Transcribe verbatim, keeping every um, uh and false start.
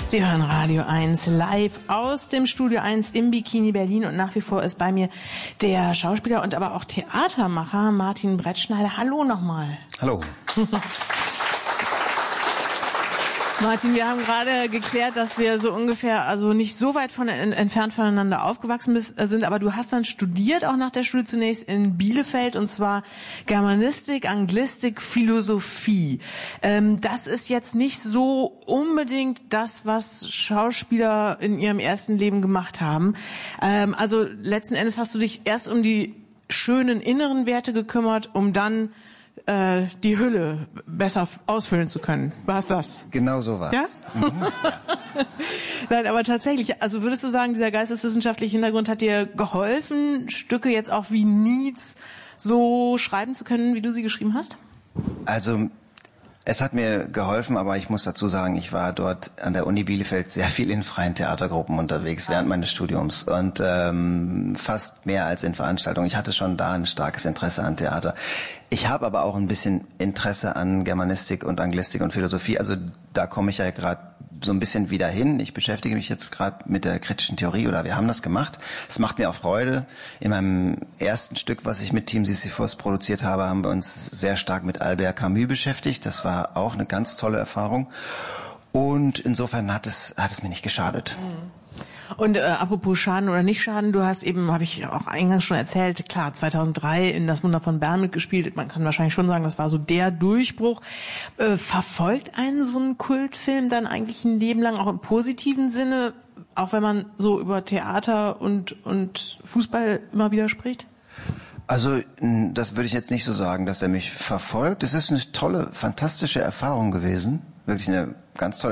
Sie hören Radio eins live aus dem Studio eins im Bikini Berlin und nach wie vor ist bei mir der Schauspieler und aber auch Theatermacher Martin Brettschneider. Hallo nochmal. Hallo. Martin, wir haben gerade geklärt, dass wir so ungefähr, also nicht so weit von, entfernt voneinander aufgewachsen bist, sind, aber du hast dann studiert, auch nach der Schule zunächst in Bielefeld, und zwar Germanistik, Anglistik, Philosophie. Ähm, das ist jetzt nicht so unbedingt das, was Schauspieler in ihrem ersten Leben gemacht haben. Ähm, also letzten Endes hast du dich erst um die schönen inneren Werte gekümmert, um dann die Hülle besser ausfüllen zu können. War es das? Genau so war's. Ja? Mhm. Ja. Nein, aber tatsächlich, also würdest du sagen, dieser geisteswissenschaftliche Hintergrund hat dir geholfen, Stücke jetzt auch wie Nietz so schreiben zu können, wie du sie geschrieben hast? Also es hat mir geholfen, aber ich muss dazu sagen, ich war dort an der Uni Bielefeld sehr viel in freien Theatergruppen unterwegs während meines Studiums und ähm, fast mehr als in Veranstaltungen. Ich hatte schon da ein starkes Interesse an Theater. Ich habe aber auch ein bisschen Interesse an Germanistik und Anglistik und Philosophie. Also da komme ich ja gerade so ein bisschen wieder hin. Ich beschäftige mich jetzt gerade mit der kritischen Theorie, oder wir haben das gemacht. Es macht mir auch Freude. In meinem ersten Stück, was ich mit Team Sisyphos produziert habe, haben wir uns sehr stark mit Albert Camus beschäftigt. Das war auch eine ganz tolle Erfahrung. Und insofern hat es, hat es mir nicht geschadet. Mhm. Und äh, apropos Schaden oder nicht Schaden, du hast eben, habe ich auch eingangs schon erzählt, klar, zweitausenddrei in Das Wunder von Bern mitgespielt. Man kann wahrscheinlich schon sagen, das war so der Durchbruch. Äh, verfolgt einen so ein Kultfilm dann eigentlich ein Leben lang auch im positiven Sinne, auch wenn man so über Theater und, und Fußball immer wieder spricht? Also das würde ich jetzt nicht so sagen, dass er mich verfolgt. Es ist eine tolle, fantastische Erfahrung gewesen. Wirklich eine ganz tolle